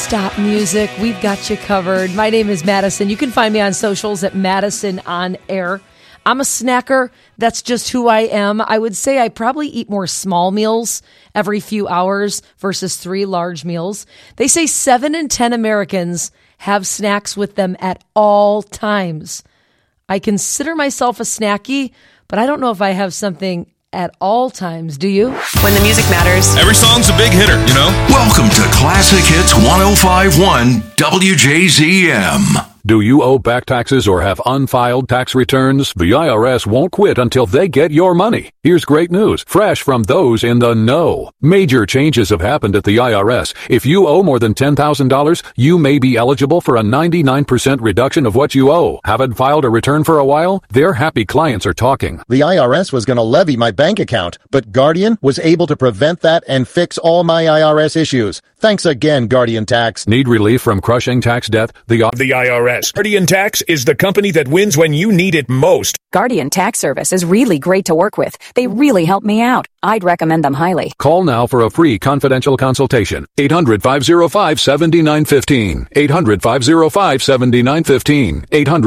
stop music. We've got you covered. My name is Madison. You can find me on socials at Madison on Air. I'm a snacker. That's just who I am. I would say I probably eat more small meals every few hours versus 3 large meals. They say 7 in 10 Americans have snacks with them at all times. I consider myself a snacky, but I don't know if I have something at all times. Do you? When the music matters. Every song's a big hitter, you know? Welcome to Classic Hits 105.1 WJZM. Do you owe back taxes or have unfiled tax returns? The IRS won't quit until they get your money. Here's great news, fresh from those in the know. Major changes have happened at the IRS. If you owe more than $10,000, you may be eligible for a 99% reduction of what you owe. Haven't filed a return for a while? Their happy clients are talking. The IRS was going to levy my bank account, but Guardian was able to prevent that and fix all my IRS issues. Thanks again, Guardian Tax. Need relief from crushing tax debt? The IRS. Guardian Tax is the company that wins when you need it most. Guardian Tax Service is really great to work with. They really help me out. I'd recommend them highly. Call now for a free confidential consultation. 800-505-7915. 800-505-7915.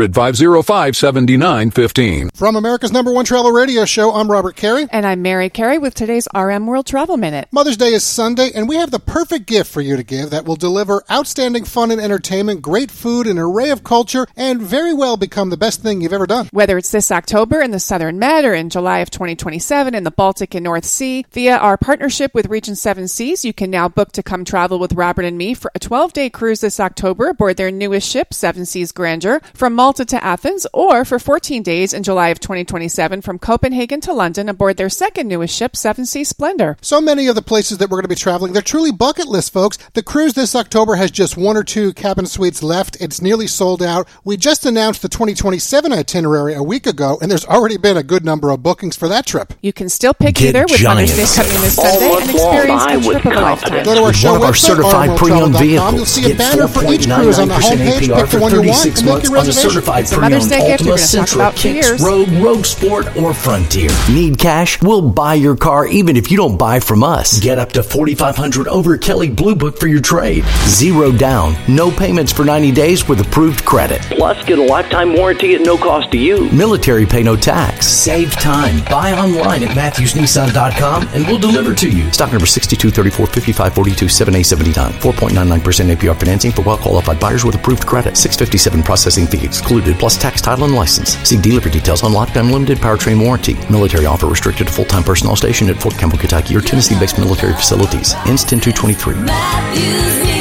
800-505-7915. From America's #1 travel radio show, I'm Robert Carey. And I'm Mary Carey with today's RM World Travel Minute. Mother's Day is Sunday, and we have the perfect gift for you to give that will deliver outstanding fun and entertainment, great food, an array of culture, and very well become the best thing you've ever done. Whether it's this October in the Southern Med or in July of 2027 in the Baltic and North Sea, via our partnership with Region 7 Seas, you can now book to come travel with Robert and me for a 12-day cruise this October aboard their newest ship, 7 Seas Grandeur, from Malta to Athens, or for 14 days in July of 2027 from Copenhagen to London aboard their second newest ship, 7 Seas Splendor. So many of the places that we're going to be traveling, they're truly bucket list, folks. The cruise this October has just 1 or 2 cabin suites left. It's nearly sold out. We just announced the 2027 itinerary a week ago, and there's already been a good number of bookings for that trip. You can still pick either with Mother's Day coming this Sunday and experience a trip of a lifetime. Go to our show one of our website, certified pre-owned vehicles. You'll see a banner for each cruise on the homepage. Pick the one you want and make your on a reservation. certified It's a Mother's pre-owned Day gift Ultima, we're going to talk Sentra, about for Kicks, years. Rogue Sport, or Frontier. Need cash? We'll buy your car even if you don't buy from us. Get up to $4,500 over Kelley Blue Book for your trade. 0 down, no payments for 90 days with approved credit. Plus, get a lifetime warranty at no cost to you. Military pay no tax. Save time. Buy online at MatthewsNissan.com and we'll deliver to you. Stock number 62345542 7A79. 4.99% APR financing for well-qualified buyers with approved credit. $657 processing fee excluded, plus tax, title, and license. See dealer for details on lockdown limited powertrain warranty. Military offer restricted to full-time personnel stationed at Fort Campbell, Kentucky or Tennessee-based military facilities. Ends 10/2/23.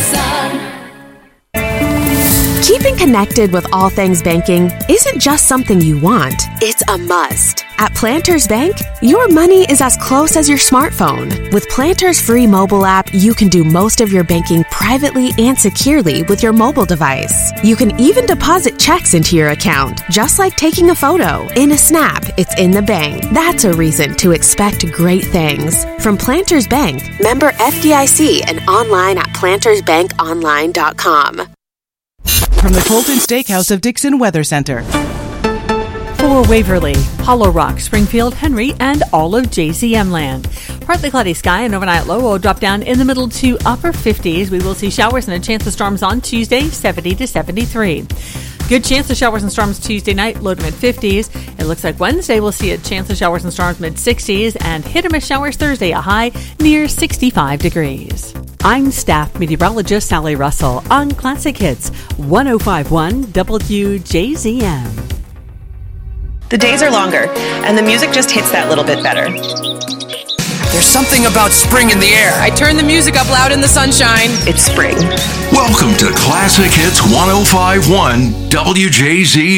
Keeping connected with all things banking isn't just something you want, it's a must. At Planters Bank, your money is as close as your smartphone. With Planters' free mobile app, you can do most of your banking privately and securely with your mobile device. You can even deposit checks into your account, just like taking a photo. In a snap, it's in the bank. That's a reason to expect great things. From Planters Bank, member FDIC, and online at plantersbankonline.com. From the Colton Steakhouse of Dixon Weather Center. For Waverly, Hollow Rock, Springfield, Henry, and all of JCM land. Partly cloudy sky and overnight low will drop down in the middle to upper 50s. We will see showers and a chance of storms on Tuesday, 70 to 73. Good chance of showers and storms Tuesday night, low to mid-50s. It looks like Wednesday we'll see a chance of showers and storms mid-60s and hit-or-miss showers Thursday, a high near 65 degrees. I'm staff meteorologist Sally Russell on Classic Hits 105.1 WJZM. The days are longer, and the music just hits that little bit better. There's something about spring in the air. I turn the music up loud in the sunshine. It's spring. Welcome to Classic Hits 105.1 WJZ.